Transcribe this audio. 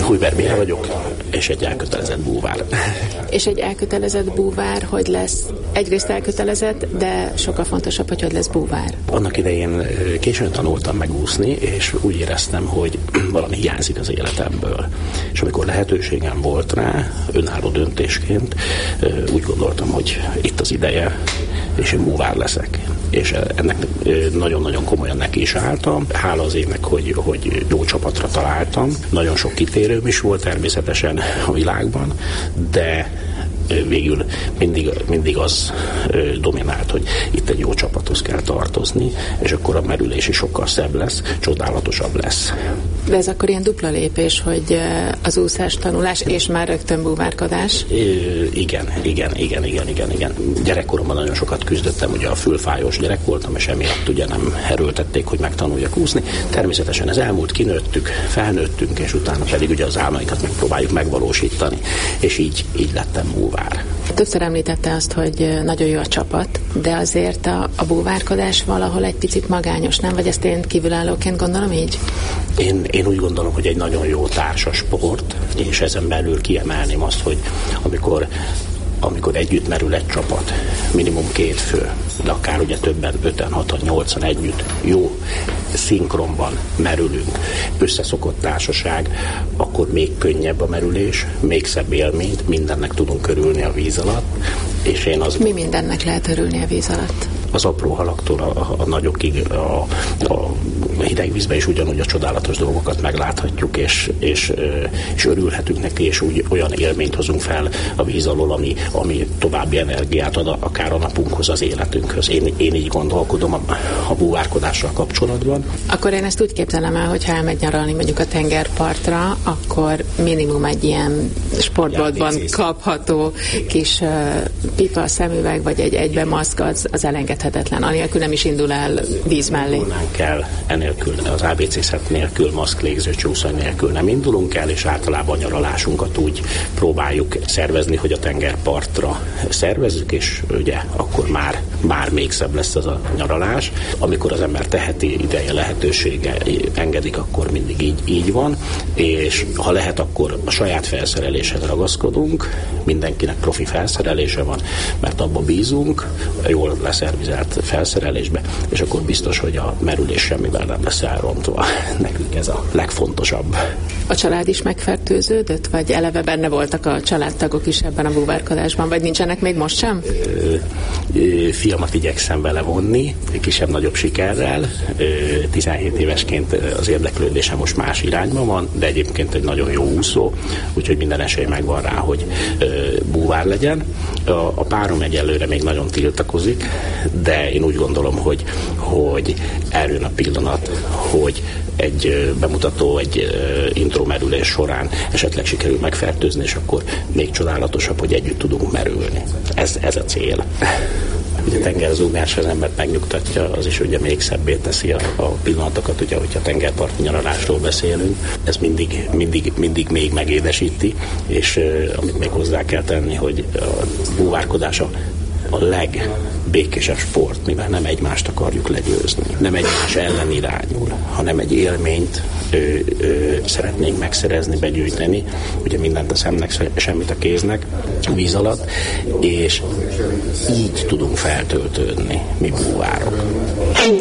Hujber Mihály vagyok, és egy elkötelezett búvár. És egy elkötelezett búvár, hogy lesz egyrészt elkötelezett, de sokkal fontosabb, hogy lesz búvár. Annak idején későn tanultam megúszni, és úgy éreztem, hogy valami hiányzik az életemből. És amikor lehetőségem volt rá, önálló döntésként, úgy gondoltam, hogy itt az ideje, és én búvár leszek. És ennek nagyon-nagyon komolyan neki is álltam. Hála az évnek, hogy jó csapatra találtam. Nagyon sok kitérőm is volt természetesen a világban, de végül mindig az dominált, hogy itt egy jó csapathoz kell tartozni, és akkor a merülés is sokkal szebb lesz, csodálatosabb lesz. De ez akkor ilyen dupla lépés, hogy az úszás tanulás és már rögtön búvárkodás? Igen. Gyerekkoromban nagyon sokat küzdöttem, ugye a fülfájós gyerek voltam, és emiatt ugye nem erőltették, hogy megtanuljak úszni. Természetesen ez elmúlt, kinőttük, felnőttünk, és utána pedig ugye az álmainkat megpróbáljuk megvalósítani, és így lettem búvár. Többször említette azt, hogy nagyon jó a csapat, de azért a búvárkodás valahol egy picit magányos, nem? Vagy ezt én kívülállóként gondolom így? Én úgy gondolom, hogy egy nagyon jó társas sport, és ezen belül kiemelném azt, hogy amikor együtt merül egy csapat, minimum 2 fő, de akár ugye többen, 5-en, 6-an, 8-an együtt jó szinkronban merülünk, összeszokott társaság, akkor még könnyebb a merülés, még szebb élményt, mindennek tudunk örülni a víz alatt. És Mi mindennek lehet örülni a víz alatt? Az apró halaktól a nagyokig, a hideg vízben is ugyanúgy a csodálatos dolgokat megláthatjuk, és örülhetünk neki, és úgy olyan élményt hozunk fel a víz alól, ami további energiát ad akár a napunkhoz, az életünkhöz. Én így gondolkodom a búvárkodással kapcsolatban. Akkor én ezt úgy képzelem el, hogy ha elmegy nyaralni mondjuk a tengerpartra, akkor minimum egy ilyen sportboltban kapható kis pipa, szemüveg, vagy egy egybemaszk az elengedhetetlen. Anélkül nem is indul el víz mellé. Indulnánk el, enélkül, az ABC szett nélkül, maszk, légzőcsúszony nélkül nem indulunk el, és általában a nyaralásunkat úgy próbáljuk szervezni, hogy a tengerpartra szervezzük, és ugye akkor már még szebb lesz az a nyaralás. Amikor az ember teheti, ideje, lehetősége engedik, akkor mindig így van, és ha lehet, akkor a saját felszereléshez ragaszkodunk, mindenkinek profi felszerelése van, mert abba bízunk, jól leszervizelt felszerelésbe, és akkor biztos, hogy a merülés semmivel nem lesz elrontva. Nekünk ez a legfontosabb. A család is megfertőződött, vagy eleve benne voltak a családtagok is ebben a búvárkodásban, vagy nincsenek még most sem? Fiamat igyekszem belevonni, kisebb-nagyobb sikerrel. 17 évesként az érdeklődése most más irányba van, de egyébként egy nagyon jó úszó, úgyhogy minden esély megvan rá, hogy búvár legyen. A párom egyelőre még nagyon tiltakozik, de én úgy gondolom, hogy eljön a pillanat, hogy egy bemutató, egy intromerülés során esetleg sikerül megfertőzni, és akkor még csodálatosabb, hogy együtt tudunk merülni. Ez a cél. Ugye a tengerzúgás az embert megnyugtatja, az is ugye még szebbé teszi a pillanatokat, ugye, hogyha tengerparti nyaralásról beszélünk. Ez mindig még megédesíti, és amit még hozzá kell tenni, hogy a búvárkodás a legbékésebb sport, mivel nem egymást akarjuk legyőzni, nem egymás ellen irányul, hanem egy élményt szeretnénk megszerezni, begyűjteni, ugye mindent a szemnek, semmit a kéznek, víz alatt, és így tudunk feltöltődni, mi búvárok.